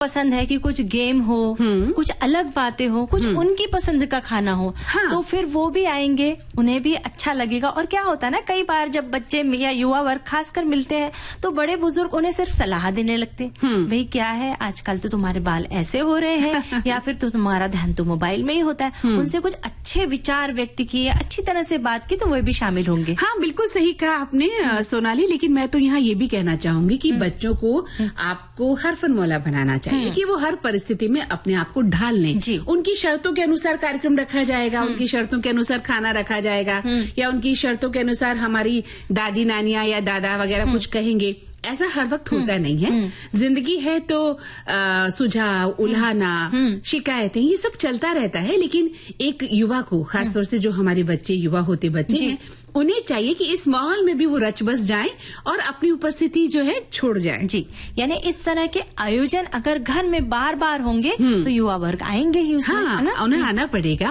पसंद है कि कुछ गेम हो, कुछ अलग बातें हो, कुछ उनकी पसंद का खाना हो, तो फिर वो भी आएंगे, उन्हें भी अच्छा लगेगा। और क्या होता है ना, कई बार जब बच्चे या युवा वर्ग खासकर मिलते हैं तो बड़े बुजुर्ग उन्हें सिर्फ सलाह देने लगते हैं, भाई क्या है आजकल तो तुम्हारे बाल ऐसे हो रहे हैं, या फिर तो तुम्हारा ध्यान तो मोबाइल में ही होता है। उनसे कुछ अच्छे विचार व्यक्त किए, अच्छी तरह से बात की, तो वो भी शामिल होंगे। हाँ, बिल्कुल सही कहा आपने सोनाली। लेकिन मैं तो यहाँ ये भी कहना चाहूंगी कि बच्चों को आपको हरफन मौला बनाना चाहिए कि वो हर परिस्थिति में अपने आप को ढाल लें। उनकी शर्तों के अनुसार कार्यक्रम रखा जाएगा, उनकी शर्तों के अनुसार खाना रखा जाएगा, या उनकी शर्तों के अनुसार हमारी दादी नानियां या दादा वगैरह कुछ कहेंगे। ऐसा हर वक्त होता नहीं है। जिंदगी है तो सुझाव, उल्हाना, शिकायतें, ये सब चलता रहता है। लेकिन एक युवा को, खासतौर से जो हमारे बच्चे युवा होते बच्चे हैं, उन्हें चाहिए कि इस माहौल में भी वो रच बस जाएं और अपनी उपस्थिति जो है छोड़ जाएं। जी, यानी इस तरह के आयोजन अगर घर में बार बार होंगे तो युवा वर्ग आएंगे ही उसमें। हाँ, उन्हें आना पड़ेगा।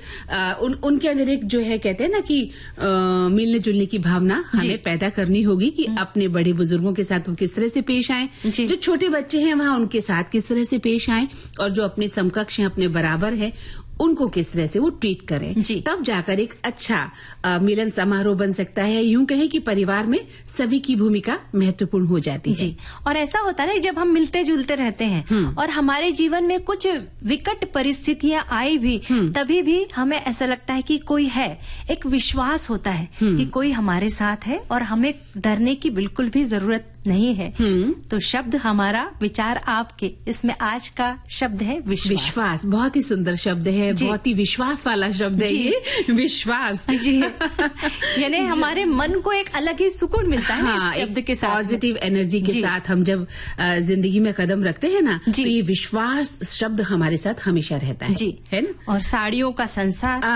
और उनके अंदर एक जो है, कहते हैं ना कि मिलने जुलने की भावना हमें पैदा करनी होगी कि अपने बड़े बुजुर्गों के साथ वो किस तरह से पेश आए, जो छोटे बच्चे हैं वहाँ उनके साथ किस तरह से पेश आए, और जो अपने समकक्ष हैं, अपने बराबर है, उनको किस तरह से वो ट्रीट करें। तब जाकर एक अच्छा मिलन समारोह बन सकता है। यूं कहें कि परिवार में सभी की भूमिका महत्वपूर्ण हो जाती है। जी, और ऐसा होता है ना, जब हम मिलते जुलते रहते हैं और हमारे जीवन में कुछ विकट परिस्थितियां आई भी, तभी भी हमें ऐसा लगता है कि कोई है, एक विश्वास होता है कि कोई हमारे साथ है और हमें डरने की बिल्कुल भी जरूरत नहीं है। तो शब्द हमारा, विचार आपके, इसमें आज का शब्द है विश्वास। बहुत ही सुंदर शब्द है, बहुत ही विश्वास वाला शब्द है ये, विश्वास। जी, यानी हमारे मन को एक अलग ही सुकून मिलता है इस शब्द के साथ, पॉजिटिव एनर्जी के साथ हम जब जिंदगी में कदम रखते हैं ना, तो ये विश्वास शब्द हमारे साथ हमेशा रहता है। जी, है ना। और साड़ियों का संसार,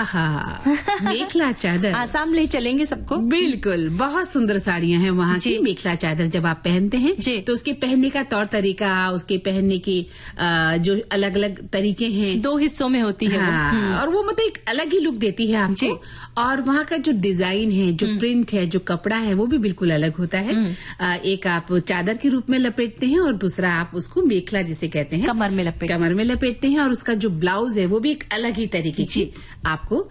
मेखला चादर, आसाम ले चलेंगे सबको। बिल्कुल, बहुत सुंदर साड़ियां हैं वहाँ की। मेखला चादर जब आप पहनते हैं तो उसके पहनने का तौर तरीका, उसके पहनने के जो अलग अलग तरीके हैं, 2 हिस्सों में होती है। और वो मतलब एक अलग ही लुक देती है आपको। और वहाँ का जो डिजाइन है, जो प्रिंट है, जो कपड़ा है, वो भी बिल्कुल अलग होता है। एक आप चादर के रूप में लपेटते हैं और दूसरा आप उसको मेखला जिसे कहते हैं, कमर में लपेटते हैं। और उसका जो ब्लाउज है वो भी एक अलग ही तरीके की आपको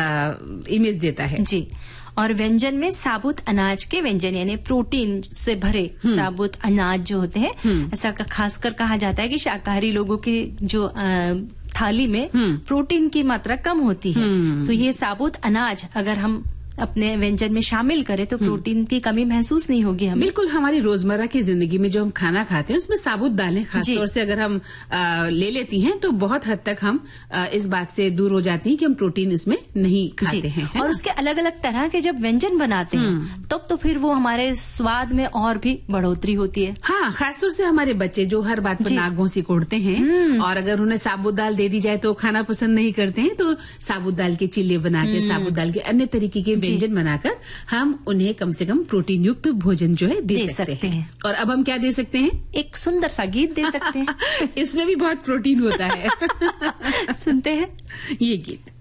इमेज देता है। जी, और व्यंजन में साबुत अनाज के व्यंजन, यानी प्रोटीन से भरे साबुत अनाज जो होते हैं, ऐसा खासकर कहा जाता है कि शाकाहारी लोगों की जो थाली में प्रोटीन की मात्रा कम होती है। तो ये साबुत अनाज अगर हम अपने व्यंजन में शामिल करें तो प्रोटीन की कमी महसूस नहीं होगी हमें। बिल्कुल, हमारी रोजमर्रा की जिंदगी में जो हम खाना खाते हैं उसमें साबुत दालें खासतौर से अगर हम ले लेती हैं तो बहुत हद तक हम इस बात से दूर हो जाती हैं कि हम प्रोटीन उसमें नहीं खाते हैं। और उसके अलग अलग तरह के जब व्यंजन बनाते हैं तब तो फिर वो हमारे स्वाद में और भी बढ़ोतरी होती है। हाँ, खासतौर से हमारे बच्चे जो हर बात पर नाक घोंसी कोड़ते हैं, और अगर उन्हें साबुत दाल दे दी जाए तो खाना पसंद नहीं करते हैं, तो साबुत दाल के चिल्ले बना के, साबुत दाल के अन्य तरीके के व्यंजन बनाकर हम उन्हें कम से कम प्रोटीन युक्त भोजन जो है दे सकते हैं। और अब हम क्या दे सकते हैं? एक सुंदर सा गीत दे सकते हैं। इसमें भी बहुत प्रोटीन होता है। सुनते हैं ये गीत।